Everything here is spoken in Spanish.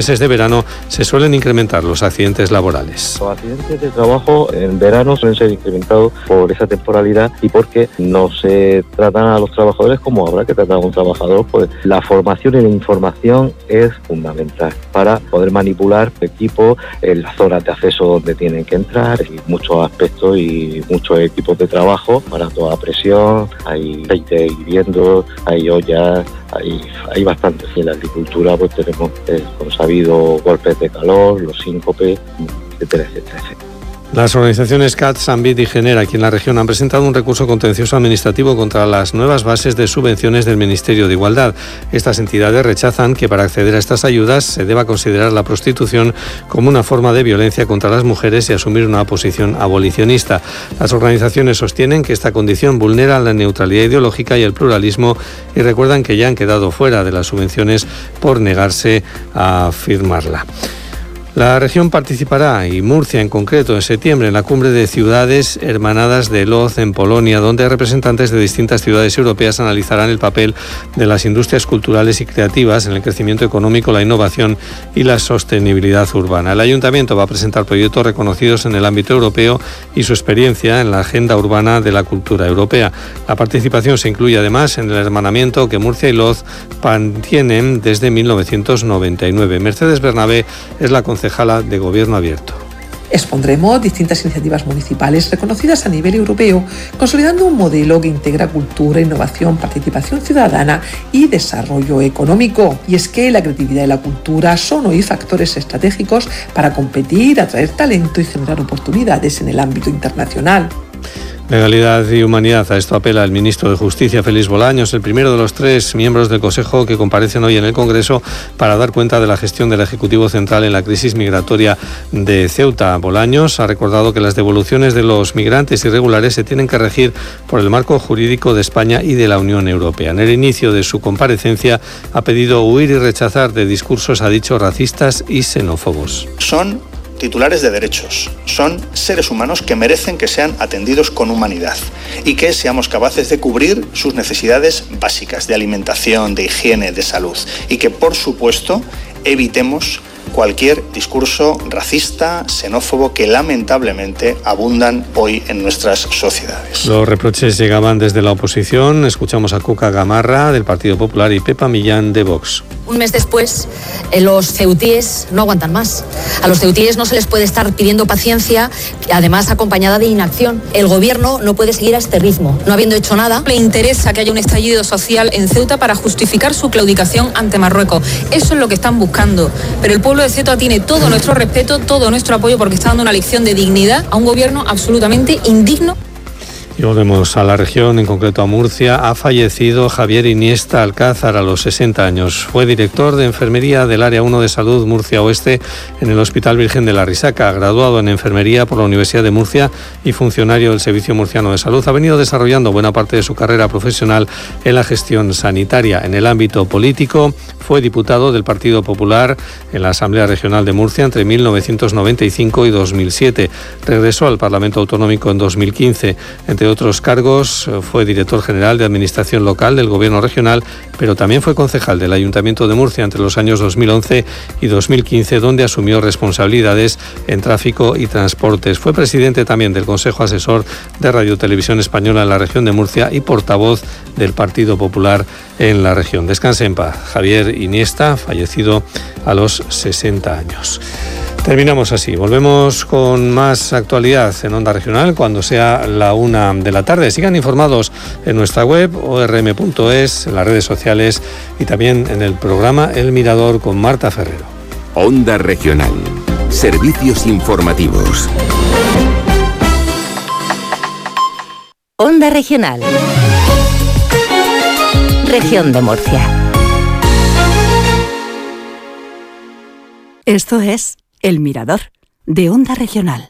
meses de verano se suelen incrementar los accidentes laborales. Los accidentes de trabajo en verano suelen ser incrementados por esa temporalidad y porque no se tratan a los trabajadores como habrá que tratar a un trabajador. Pues la formación y la información es fundamental para poder manipular equipos en las zonas de acceso donde tienen que entrar, y muchos aspectos y muchos equipos de trabajo para toda presión, hay aceite hirviendo, hay ollas, hay bastante. En la agricultura pues tenemos, como sabido, golpes de calor, los síncopes, etcétera, etcétera. Las organizaciones CAT, Sambit y Genera, aquí en la región, han presentado un recurso contencioso administrativo contra las nuevas bases de subvenciones del Ministerio de Igualdad. Estas entidades rechazan que para acceder a estas ayudas se deba considerar la prostitución como una forma de violencia contra las mujeres y asumir una posición abolicionista. Las organizaciones sostienen que esta condición vulnera la neutralidad ideológica y el pluralismo y recuerdan que ya han quedado fuera de las subvenciones por negarse a firmarla. La región participará, y Murcia en concreto, en septiembre en la cumbre de ciudades hermanadas de Lodz en Polonia, donde representantes de distintas ciudades europeas analizarán el papel de las industrias culturales y creativas en el crecimiento económico, la innovación y la sostenibilidad urbana. El Ayuntamiento va a presentar proyectos reconocidos en el ámbito europeo y su experiencia en la agenda urbana de la cultura europea. La participación se incluye además en el hermanamiento que Murcia y Lodz mantienen desde 1999. Mercedes Bernabé es la concejala de Gobierno Abierto. Expondremos distintas iniciativas municipales reconocidas a nivel europeo, consolidando un modelo que integra cultura, innovación, participación ciudadana y desarrollo económico. Y es que la creatividad y la cultura son hoy factores estratégicos para competir, atraer talento y generar oportunidades en el ámbito internacional. Legalidad y humanidad. A esto apela el ministro de Justicia, Félix Bolaños, el primero de los 3 miembros del Consejo que comparecen hoy en el Congreso para dar cuenta de la gestión del Ejecutivo Central en la crisis migratoria de Ceuta. Bolaños ha recordado que las devoluciones de los migrantes irregulares se tienen que regir por el marco jurídico de España y de la Unión Europea. En el inicio de su comparecencia ha pedido huir y rechazar de discursos, ha dicho, racistas y xenófobos. Son titulares de derechos, son seres humanos que merecen que sean atendidos con humanidad y que seamos capaces de cubrir sus necesidades básicas de alimentación, de higiene, de salud, y que, por supuesto, evitemos cualquier discurso racista, xenófobo, que lamentablemente abundan hoy en nuestras sociedades. Los reproches llegaban desde la oposición. Escuchamos a Cuca Gamarra del Partido Popular y Pepa Millán de Vox. Un mes después, los ceutíes no aguantan más. A los ceutíes no se les puede estar pidiendo paciencia, además acompañada de inacción. El gobierno no puede seguir a este ritmo, no habiendo hecho nada. Le interesa que haya un estallido social en Ceuta para justificar su claudicación ante Marruecos. Eso es lo que están buscando. Pero el pueblo de Ceuta tiene todo nuestro respeto, todo nuestro apoyo, porque está dando una lección de dignidad a un gobierno absolutamente indigno. Y volvemos a la región, en concreto a Murcia. Ha fallecido Javier Iniesta Alcázar a los 60 años. Fue director de enfermería del Área 1 de Salud Murcia Oeste en el Hospital Virgen de la Risaca, graduado en enfermería por la Universidad de Murcia y funcionario del Servicio Murciano de Salud. Ha venido desarrollando buena parte de su carrera profesional en la gestión sanitaria. En el ámbito político, fue diputado del Partido Popular en la Asamblea Regional de Murcia entre 1995 y 2007. Regresó al Parlamento Autonómico en 2015. Entre otros cargos, fue director general de Administración Local del Gobierno Regional, pero también fue concejal del Ayuntamiento de Murcia entre los años 2011 y 2015, donde asumió responsabilidades en tráfico y transportes. Fue presidente también del Consejo Asesor de Radio Televisión Española en la región de Murcia y portavoz del Partido Popular en la región. Descanse en paz, Javier Iniesta, fallecido a los 60 años. Terminamos así. Volvemos con más actualidad en Onda Regional cuando sea la 1 de la tarde. Sigan informados en nuestra web, orm.es, en las redes sociales y también en el programa El Mirador con Marta Ferrero. Onda Regional. Servicios informativos. Onda Regional. Región de Murcia. Esto es El Mirador, de Onda Regional.